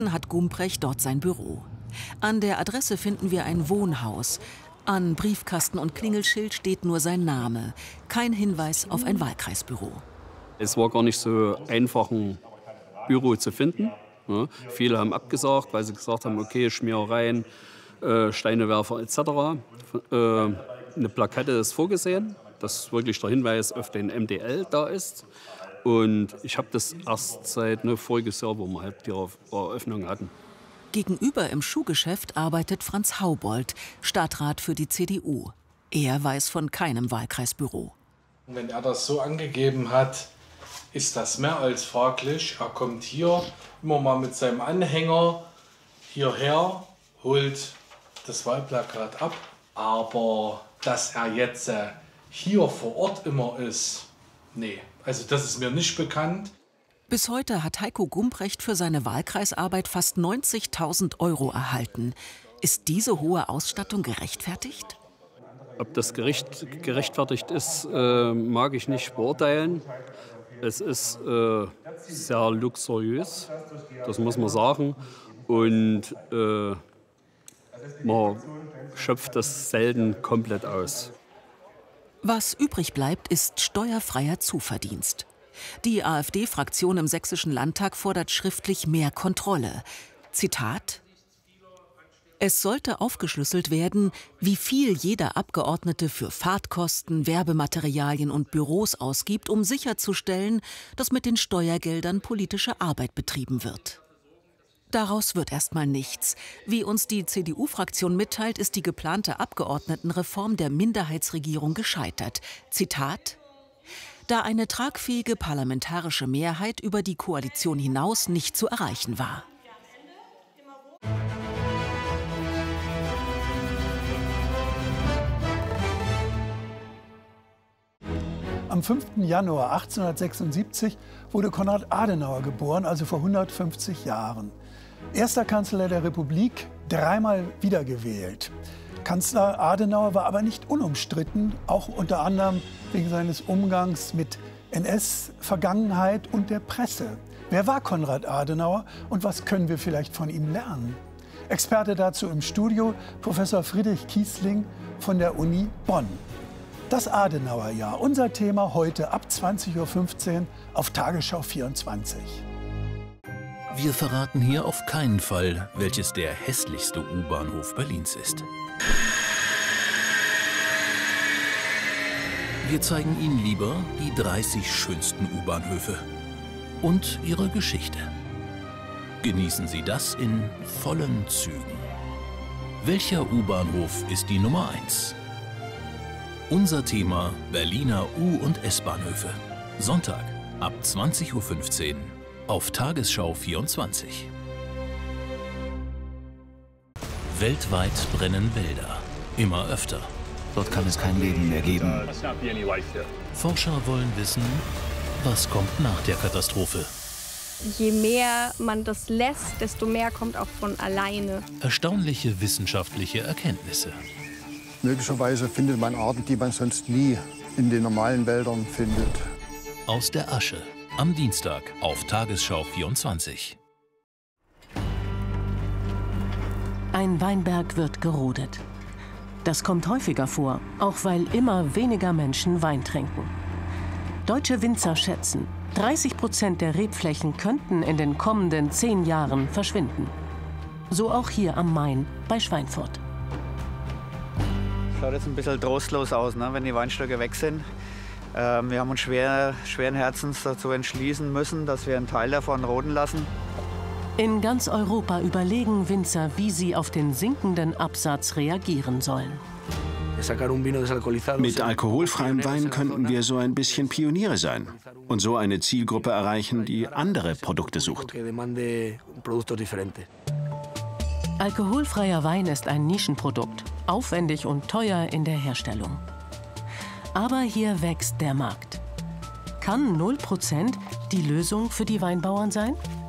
hat Gumprecht dort sein Büro. An der Adresse finden wir ein Wohnhaus. An Briefkasten und Klingelschild steht nur sein Name. Kein Hinweis auf ein Wahlkreisbüro. Es war gar nicht so einfach, ein Büro zu finden. Ja, viele haben abgesagt, weil sie gesagt haben, okay, Schmierereien, Steinewerfer etc. Eine Plakette ist vorgesehen, dass wirklich der Hinweis auf den MDL da ist. Und ich habe das erst seit voriges Jahr, wo wir halt die Eröffnung hatten. Gegenüber im Schuhgeschäft arbeitet Franz Haubold, Stadtrat für die CDU. Er weiß von keinem Wahlkreisbüro. Wenn er das so angegeben hat, ist das mehr als fraglich. Er kommt hier immer mal mit seinem Anhänger hierher, holt das Wahlplakat ab. Aber dass er jetzt hier vor Ort immer ist, nee, also das ist mir nicht bekannt. Bis heute hat Heiko Gumprecht für seine Wahlkreisarbeit fast 90.000 € erhalten. Ist diese hohe Ausstattung gerechtfertigt? Ob das gerechtfertigt ist, mag ich nicht beurteilen. Es ist sehr luxuriös, das muss man sagen. Und man schöpft das selten komplett aus. Was übrig bleibt, ist steuerfreier Zuverdienst. Die AfD-Fraktion im Sächsischen Landtag fordert schriftlich mehr Kontrolle. Zitat: Es sollte aufgeschlüsselt werden, wie viel jeder Abgeordnete für Fahrtkosten, Werbematerialien und Büros ausgibt, um sicherzustellen, dass mit den Steuergeldern politische Arbeit betrieben wird. Daraus wird erstmal nichts. Wie uns die CDU-Fraktion mitteilt, ist die geplante Abgeordnetenreform der Minderheitsregierung gescheitert. Zitat: Da eine tragfähige parlamentarische Mehrheit über die Koalition hinaus nicht zu erreichen war. Am 5. Januar 1876 wurde Konrad Adenauer geboren, also vor 150 Jahren. Erster Kanzler der Republik, dreimal wiedergewählt. Kanzler Adenauer war aber nicht unumstritten, auch unter anderem wegen seines Umgangs mit NS-Vergangenheit und der Presse. Wer war Konrad Adenauer und was können wir vielleicht von ihm lernen? Experte dazu im Studio, Professor Friedrich Kiesling von der Uni Bonn. Das Adenauerjahr, unser Thema heute ab 20:15 Uhr auf Tagesschau 24. Wir verraten hier auf keinen Fall, welches der hässlichste U-Bahnhof Berlins ist. Wir zeigen Ihnen lieber die 30 schönsten U-Bahnhöfe und ihre Geschichte. Genießen Sie das in vollen Zügen. Welcher U-Bahnhof ist die Nummer 1? Unser Thema: Berliner U- und S-Bahnhöfe. Sonntag ab 20:15 Uhr auf Tagesschau 24. Weltweit brennen Wälder. Immer öfter. Dort kann es kein Leben mehr geben. Forscher wollen wissen, was kommt nach der Katastrophe. Je mehr man das lässt, desto mehr kommt auch von alleine. Erstaunliche wissenschaftliche Erkenntnisse. Möglicherweise findet man Arten, die man sonst nie in den normalen Wäldern findet. Aus der Asche. Am Dienstag auf Tagesschau 24. Ein Weinberg wird gerodet. Das kommt häufiger vor, auch weil immer weniger Menschen Wein trinken. Deutsche Winzer schätzen, 30% der Rebflächen könnten in den kommenden 10 Jahren verschwinden. So auch hier am Main bei Schweinfurt. Schaut jetzt ein bisschen trostlos aus, ne, wenn die Weinstöcke weg sind. Wir haben uns schweren Herzens dazu entschließen müssen, dass wir einen Teil davon roden lassen. In ganz Europa überlegen Winzer, wie sie auf den sinkenden Absatz reagieren sollen. Mit alkoholfreiem Wein könnten wir so ein bisschen Pioniere sein und so eine Zielgruppe erreichen, die andere Produkte sucht. Alkoholfreier Wein ist ein Nischenprodukt, aufwendig und teuer in der Herstellung. Aber hier wächst der Markt. Kann 0% die Lösung für die Weinbauern sein?